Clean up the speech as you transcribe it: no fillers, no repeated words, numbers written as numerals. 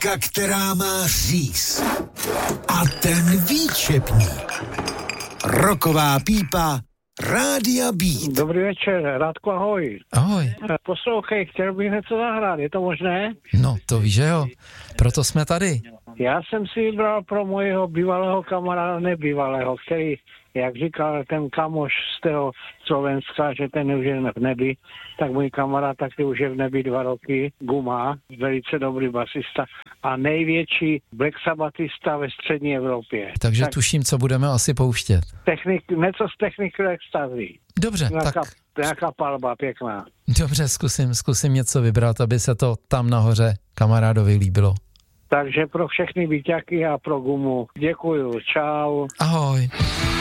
Rubrika, která má říz. A ten výčepník. Roková pípa Rádia Beat. Dobrý večer, Radko, ahoj. Ahoj. Poslouchej, chtěl bych něco zahrát, je to možné? No, to víš, že jo. Proto jsme tady. Já jsem si vybral pro mojeho bývalého kamaráda, nebývalého, který, jak říkal ten kamoš z toho Slovenska, že ten už je v nebi, tak můj kamarád taky už je v nebi 2 roky, Guma, velice dobrý basista a největší Black Sabbathista ve střední Evropě. Takže tak tuším, co budeme asi pouštět. Něco z techniky extazy. Dobře, Nějaká palba pěkná. Dobře, zkusím něco vybrat, aby se to tam nahoře kamarádovi líbilo. Takže pro všechny byťáky a pro Gumu děkuju, čau. Ahoj.